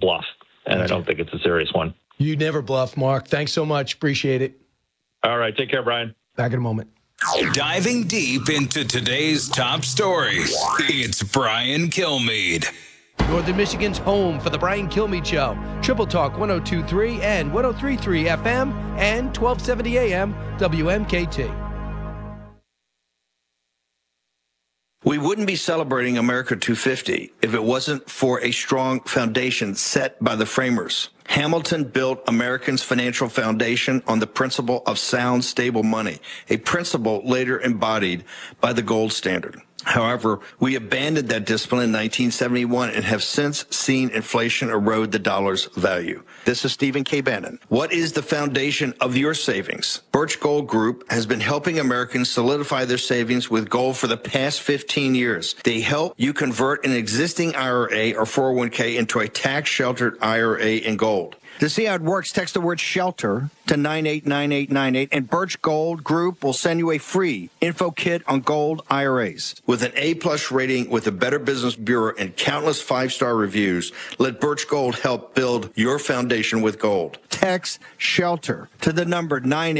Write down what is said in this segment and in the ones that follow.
bluff, and I don't think it's a serious one. You never bluff, Mark. Thanks so much. Appreciate it. All right. Take care, Brian. Back in a moment. Diving deep into today's top stories, it's Brian Kilmeade. Northern Michigan's home for the Brian Kilmeade Show. Triple Talk 102.3 and 103.3 FM and 1270 AM WMKT. We wouldn't be celebrating America 250 if it wasn't for a strong foundation set by the framers. Hamilton built Americans' financial foundation on the principle of sound, stable money, a principle later embodied by the gold standard. However, we abandoned that discipline in 1971 and have since seen inflation erode the dollar's value. This is Stephen K. Bannon. What is the foundation of your savings? Birch Gold Group has been helping Americans solidify their savings with gold for the past 15 years. They help you convert an existing IRA or 401k into a tax-sheltered IRA in gold. To see how it works, text the word SHELTER to 989898, and Birch Gold Group will send you a free info kit on gold IRAs. With an A-plus rating with the Better Business Bureau and countless five-star reviews, let Birch Gold help build your foundation with gold. Text SHELTER to the number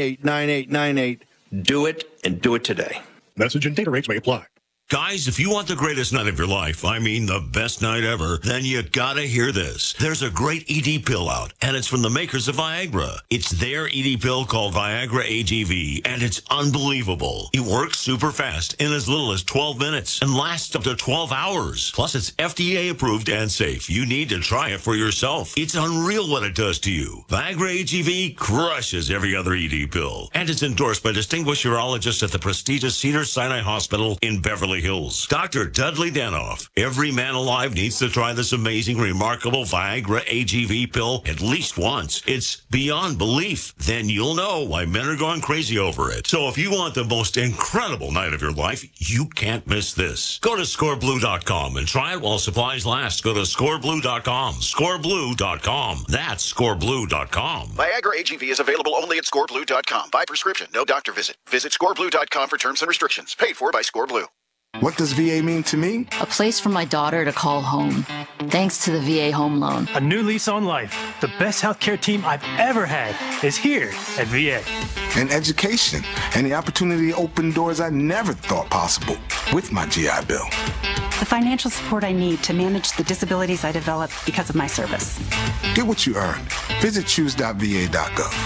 989898. Do it, and do it today. Message and data rates may apply. Guys, if you want the greatest night of your life, I mean the best night ever, then you gotta hear this. There's a great ED pill out, and it's from the makers of Viagra. It's their ED pill called Viagra AGV, and it's unbelievable. It works super fast in as little as 12 minutes and lasts up to 12 hours. Plus, it's FDA approved and safe. You need to try it for yourself. It's unreal what it does to you. Viagra AGV crushes every other ED pill, and it's endorsed by distinguished urologists at the prestigious Cedars-Sinai Hospital in Beverly Hills. Dr. Dudley Danoff. Every man alive needs to try this amazing, remarkable Viagra AGV pill at least once. It's beyond belief. Then you'll know why men are going crazy over it. So if you want the most incredible night of your life, you can't miss this. Go to scoreblue.com and try it while supplies last. Go to scoreblue.com. Scoreblue.com. That's scoreblue.com. Viagra AGV is available only at scoreblue.com. By prescription, no doctor visit. Visit scoreblue.com for terms and restrictions. Paid for by ScoreBlue. What does VA mean to me? A place for my daughter to call home, thanks to the VA Home Loan. A new lease on life. The best healthcare team I've ever had is here at VA. And education, and the opportunity to open doors I never thought possible with my GI Bill. The financial support I need to manage the disabilities I developed because of my service. Get what you earned. Visit choose.va.gov.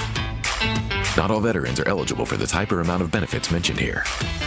Not all veterans are eligible for the type or amount of benefits mentioned here.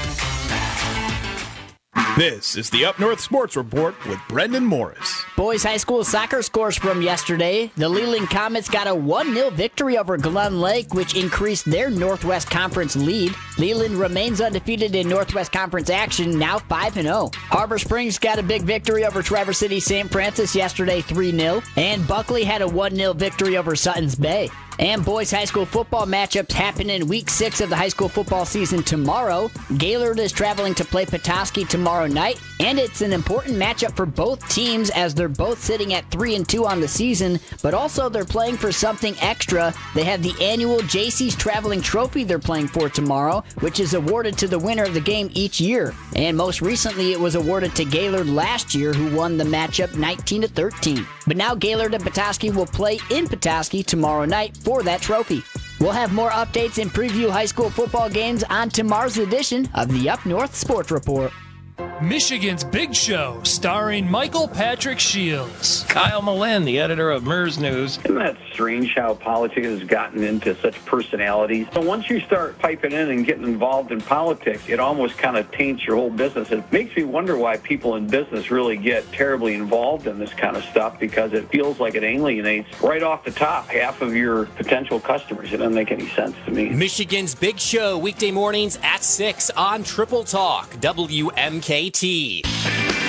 This is the Up North Sports Report with Brendan Morris. Boys high school soccer scores from yesterday. The Leland Comets got a 1-0 victory over Glen Lake, which increased their Northwest Conference lead. Leland remains undefeated in Northwest Conference action, now 5-0. Harbor Springs got a big victory over Traverse City St. Francis yesterday, 3-0. And Buckley had a 1-0 victory over Suttons Bay. And boys high school football matchups happen in week 6 of the high school football season tomorrow. Gaylord is traveling to play Petoskey tomorrow night, and it's an important matchup for both teams as they're both sitting at 3-2 on the season, but also they're playing for something extra. They have the annual JC's Traveling Trophy they're playing for tomorrow, which is awarded to the winner of the game each year. And most recently it was awarded to Gaylord last year, who won the matchup 19-13. But now Gaylord and Petoskey will play in Petoskey tomorrow night for that trophy. We'll have more updates and preview high school football games on tomorrow's edition of the Up North Sports Report. Michigan's Big Show, starring Michael Patrick Shields. Kyle Malin, the editor of MERS News. Isn't that strange how politics has gotten into such personalities? So once you start piping in and getting involved in politics, it almost kind of taints your whole business. It makes me wonder why people in business really get terribly involved in this kind of stuff, because it feels like it alienates right off the top half of your potential customers. It doesn't make any sense to me. Michigan's Big Show, weekday mornings at 6 on Triple Talk, WMKT.